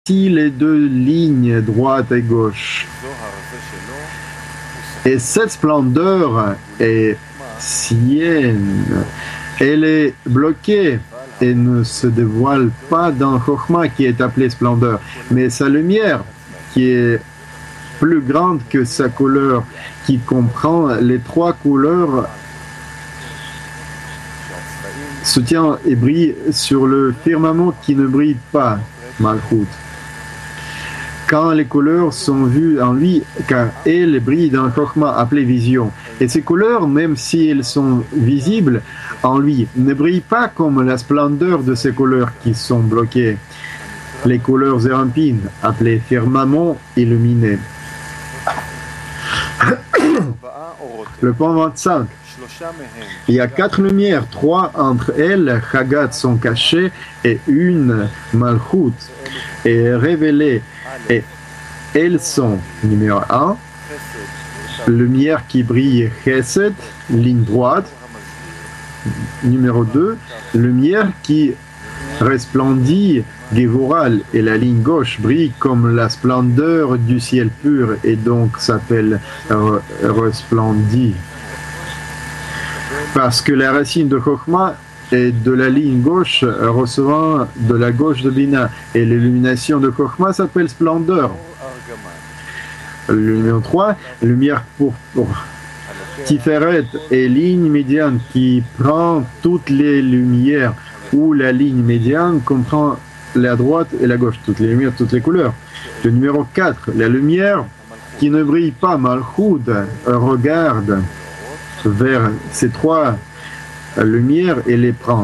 les deux lignes droite et gauche. Et cette splendeur est sienne. Elle est bloquée et ne se dévoile pas dans Chokhmah qui est appelée splendeur, mais sa lumière qui est plus grande que sa couleur, qui comprend les trois couleurs, se tient et brille sur le firmament qui ne brille pas, Malchut. Quand les couleurs sont vues en lui, car elles brillent dans Chokhmah appelé vision. Et ces couleurs, même si elles sont visibles en lui, ne brillent pas comme la splendeur de ces couleurs qui sont bloquées. Les couleurs zérampines, appelées firmament illuminé. Le point 25. Il y a 4 lumières, 3 entre elles, Chagat, sont cachées, et une, Malchut, est révélée. Et elles sont, numéro 1, lumière qui brille, Chesed, ligne droite. Numéro 2, lumière qui resplendit, Gevural, et la ligne gauche brille comme la splendeur du ciel pur, et donc s'appelle resplendit. Parce que la racine de Chokhmah est de la ligne gauche recevant de la gauche de Bina. Et l'illumination de Chokhmah s'appelle splendeur. Le numéro 3, lumière pour Tiferet et ligne médiane qui prend toutes les lumières, où la ligne médiane comprend la droite et la gauche, toutes les lumières, toutes les couleurs. Le numéro 4, la lumière qui ne brille pas, Malchut, regarde vers ces 3 lumières et les prend.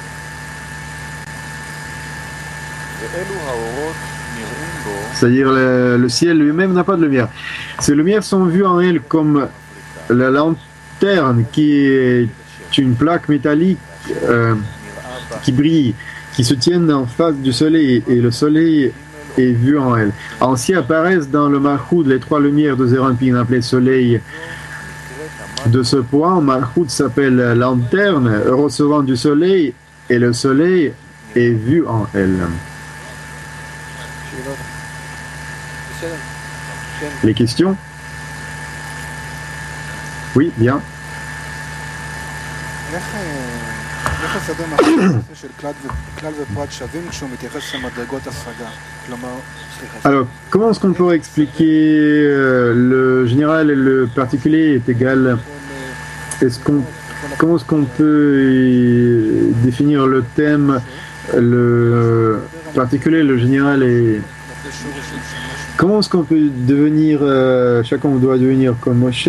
C'est-à-dire le ciel lui-même n'a pas de lumière. Ces lumières sont vues en elle comme la lanterne qui est une plaque métallique qui brille, qui se tienne en face du soleil, et le soleil est vu en elle. Ainsi apparaissent dans le Malchut les 3 lumières de Zérampine appelées soleil. De ce point, Malchut s'appelle lanterne recevant du soleil, et le soleil est vu en elle. Les questions? Oui, bien. Alors, comment est-ce qu'on pourrait expliquer le général et le particulier est égal? Comment est-ce qu'on peut définir le thème, le particulier, le général et... Comment est-ce qu'on peut devenir, chacun doit devenir comme Moshe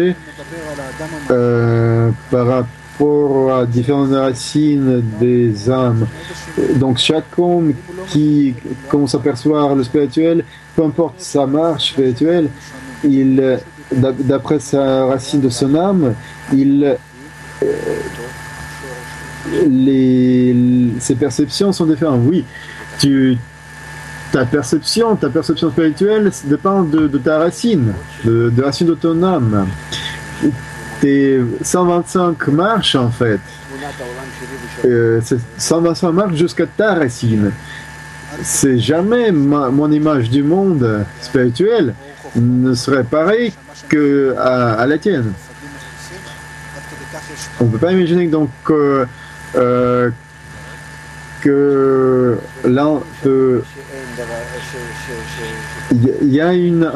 par rapport à différentes racines des âmes. Donc chaque homme qui commence à percevoir le spirituel, peu importe sa marche spirituelle, d'après sa racine de son âme, ses perceptions sont différentes. Oui, ta perception spirituelle dépend de ta racine, de la racine de ton âme. Tes 125 marches, en fait, 125 marches jusqu'à ta racine. C'est jamais mon image du monde spirituel ne serait pareille qu'à la tienne. On ne peut pas imaginer donc que là, il y a une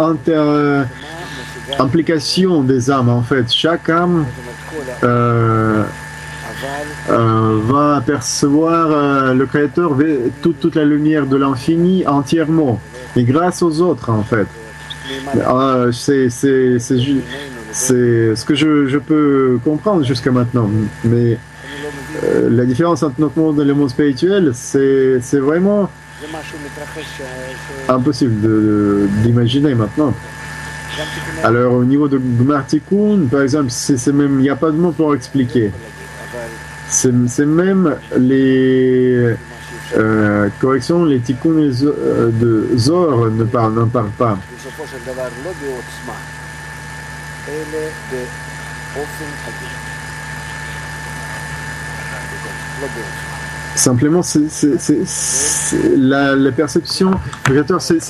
implication des âmes en fait. Chaque âme va apercevoir le Créateur, toute la lumière de l'infini entièrement, et grâce aux autres en fait. C'est ce que je peux comprendre jusqu'à maintenant, mais la différence entre notre monde et le monde spirituel, c'est vraiment impossible d'imaginer maintenant. Alors au niveau de Gmar Tikkun, par exemple, il n'y a pas de mot pour expliquer. C'est même les corrections, les Tikkun de Zohar n'en parlent pas. Simplement, la perception du créateur, c'est